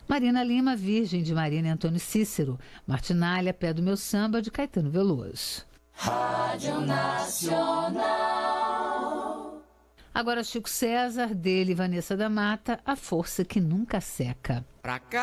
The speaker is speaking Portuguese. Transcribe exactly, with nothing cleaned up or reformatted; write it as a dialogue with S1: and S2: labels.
S1: Marina Lima, Virgem, de Marina e Antônio Cícero. Martinália, Pé do Meu Samba, de Caetano Veloso.
S2: Rádio Nacional.
S1: Agora Chico César, dele Vanessa da Mata, A Força que Nunca Seca.
S3: Pra cá.